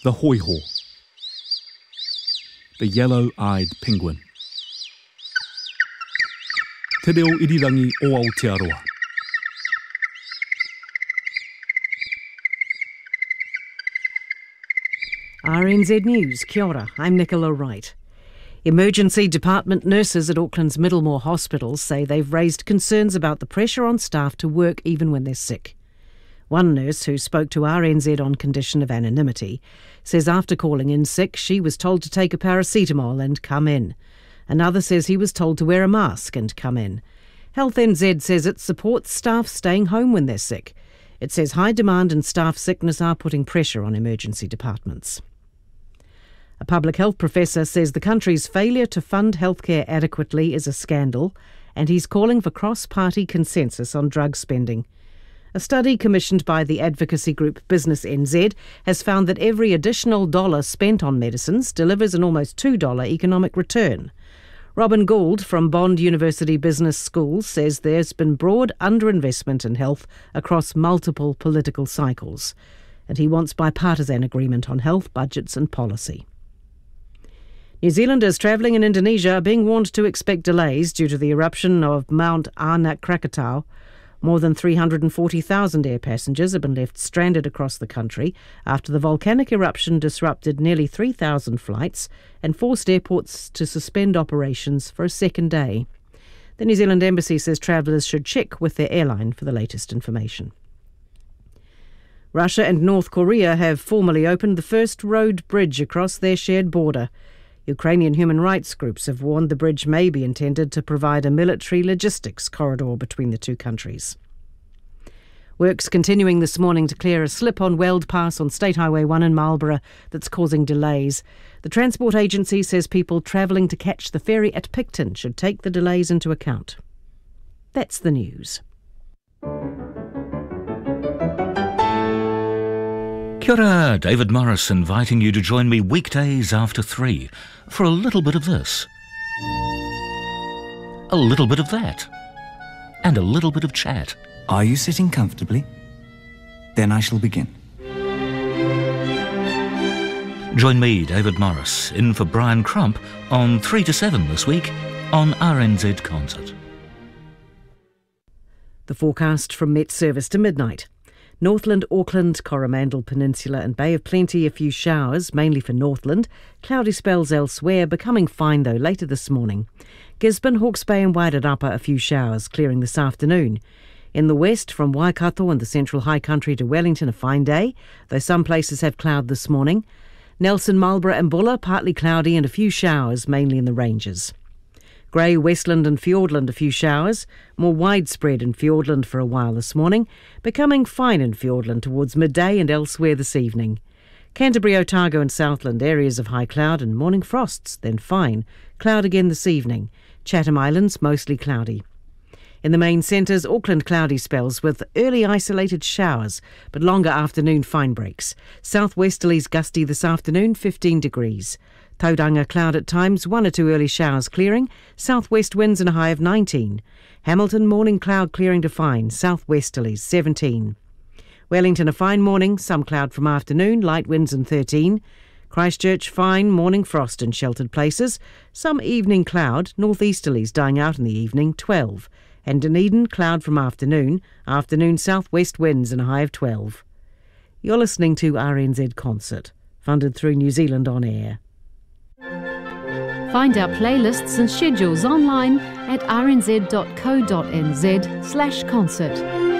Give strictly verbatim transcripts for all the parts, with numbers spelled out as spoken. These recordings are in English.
The hoiho. The yellow-eyed penguin. Te reo irirangi o Aotearoa. R N Z News, kia ora, I'm Nicola Wright. Emergency department nurses at Auckland's Middlemore Hospital say they've raised concerns about the pressure on staff to work even when they're sick. One nurse who spoke to R N Z on condition of anonymity says after calling in sick, she was told to take a paracetamol and come in. Another says he was told to wear a mask and come in. Health N Z says it supports staff staying home when they're sick. It says high demand and staff sickness are putting pressure on emergency departments. A public health professor says the country's failure to fund healthcare adequately is a scandal, and he's calling for cross-party consensus on drug spending. A study commissioned by the advocacy group Business N Z has found that every additional dollar spent on medicines delivers an almost two dollars economic return. Robin Gould from Bond University Business School says there's been broad underinvestment in health across multiple political cycles, and he wants bipartisan agreement on health budgets and policy. New Zealanders travelling in Indonesia are being warned to expect delays due to the eruption of Mount Anak Krakatau. More than three hundred forty thousand air passengers have been left stranded across the country after the volcanic eruption disrupted nearly three thousand flights and forced airports to suspend operations for a second day. The New Zealand Embassy says travellers should check with their airline for the latest information. Russia and North Korea have formally opened the first road bridge across their shared border. Ukrainian human rights groups have warned the bridge may be intended to provide a military logistics corridor between the two countries. Works continuing this morning to clear a slip on Weld Pass on State Highway one in Marlborough that's causing delays. The Transport Agency says people travelling to catch the ferry at Picton should take the delays into account. That's the news. Kia ora, David Morris inviting you to join me weekdays after three for a little bit of this, a little bit of that, and a little bit of chat. Are you sitting comfortably? Then I shall begin. Join me, David Morris, in for Brian Crump on three to seven this week on R N Z Concert. The forecast from Met Service to midnight. Northland, Auckland, Coromandel Peninsula and Bay of Plenty, a few showers, mainly for Northland. Cloudy spells elsewhere, becoming fine though later this morning. Gisborne, Hawke's Bay and Wairarapa, a few showers, clearing this afternoon. In the west, from Waikato and the central high country to Wellington, a fine day, though some places have cloud this morning. Nelson, Marlborough and Buller, partly cloudy and a few showers, mainly in the ranges. Grey, Westland and Fiordland, a few showers. More widespread in Fiordland for a while this morning. Becoming fine in Fiordland towards midday and elsewhere this evening. Canterbury, Otago and Southland, areas of high cloud and morning frosts, then fine. Cloud again this evening. Chatham Islands, mostly cloudy. In the main centres, Auckland cloudy spells with early isolated showers, but longer afternoon fine breaks. Southwesterlies gusty this afternoon, fifteen degrees. Tauranga cloud at times, one or two early showers clearing. Southwest winds and a high of nineteen. Hamilton, morning cloud clearing to fine. Southwesterlies, seventeen. Wellington, a fine morning, some cloud from afternoon, light winds and thirteen. Christchurch, fine, morning frost in sheltered places. Some evening cloud, northeasterlies dying out in the evening, twelve. And Dunedin, cloud from afternoon. Afternoon southwest winds and a high of twelve. You're listening to R N Z Concert, funded through New Zealand On Air. Find our playlists and schedules online at rnz.co.nz slash concert.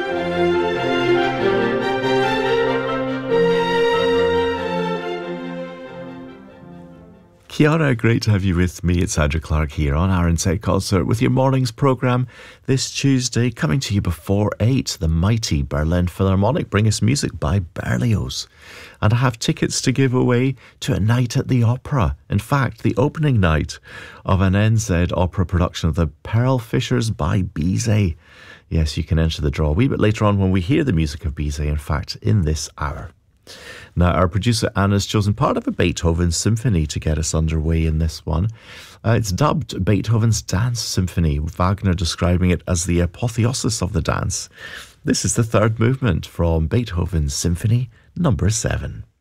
Kia ora, great to have you with me. It's Andrew Clark here on R N Z Concert with your morning's programme this Tuesday, coming to you before eight. The mighty Berlin Philharmonic bring us music by Berlioz. And I have tickets to give away to a night at the opera. In fact, the opening night of an N Z opera production of The Pearl Fishers by Bizet. Yes, you can enter the draw a wee bit later on when we hear the music of Bizet, in fact, in this hour. Now, our producer Anna's chosen part of a Beethoven symphony to get us underway in this one. Uh, it's dubbed Beethoven's Dance Symphony, Wagner describing it as the apotheosis of the dance. This is the third movement from Beethoven's Symphony number seven.